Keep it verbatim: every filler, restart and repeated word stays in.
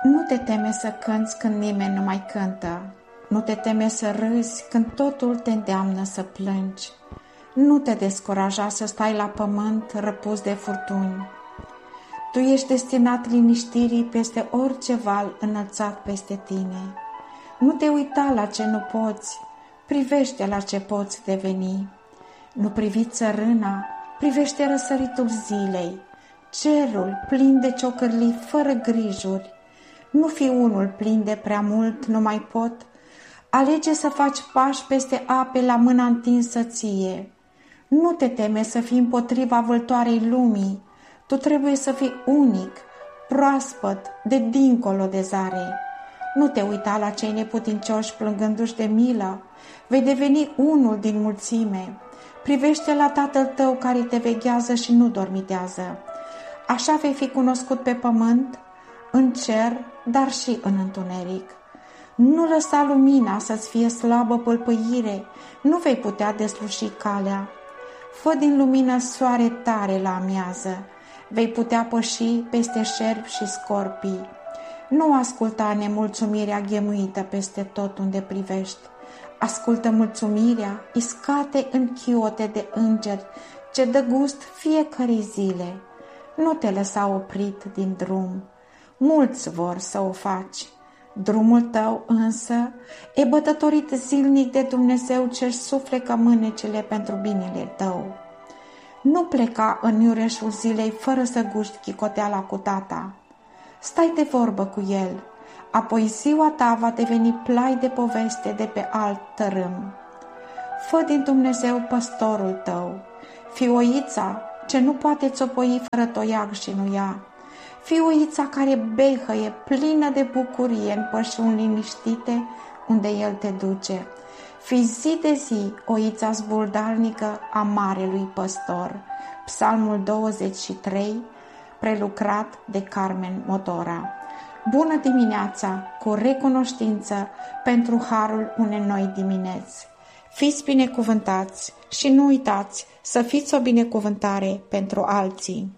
Nu te teme să cânți când nimeni nu mai cântă. Nu te teme să râzi când totul te îndeamnă să plângi. Nu te descuraja să stai la pământ răpus de furtuni. Tu ești destinat liniștirii peste orice val înălțat peste tine. Nu te uita la ce nu poți, privește la ce poți deveni. Nu privi țărâna, privește răsăritul zilei, cerul plin de ciocârlii fără grijuri. Nu fi unul plin de prea mult, nu mai pot. Alege să faci pași peste ape la mâna întinsă ție. Nu te teme să fii împotriva vâltoarei lumii. Tu trebuie să fii unic, proaspăt, de dincolo de zare. Nu te uita la cei neputincioși plângându-și de milă. Vei deveni unul din mulțime. Privește la Tatăl tău care te veghează și nu dormitează. Așa vei fi cunoscut pe pământ, în cer, dar și în întuneric. Nu lăsa lumina să-ți fie slabă pâlpâire, nu vei putea desluși calea. Fă din lumină soare tare la amiază, vei putea păși peste șerpi și scorpii. Nu asculta nemulțumirea ghemuită peste tot unde privești. Ascultă mulțumirea, iscate în chiote de îngeri, ce dă gust fiecărei zile. Nu te lăsa oprit din drum. Mulți vor să o faci. Drumul tău însă e bătătorit zilnic de Dumnezeu ce-și suflecă mânecile pentru binele tău. Nu pleca în iureșul zilei fără să guști chicoteala cu tata. Stai de vorbă cu el, apoi ziua ta va deveni plai de poveste de pe alt tărâm. Fă din Dumnezeu păstorul tău, fii oița ce nu poate țopoi fără toiag și nu ia. Fii oița care behăie, plină de bucurie în pășuni liniștite unde el te duce. Fii zi de zi oița zbuldarnică a marelui păstor. Psalmul douăzeci și trei, prelucrat de Carmen Motora. Bună dimineața, cu recunoștință pentru harul unei noi dimineți. Fiți binecuvântați și nu uitați să fiți o binecuvântare pentru alții.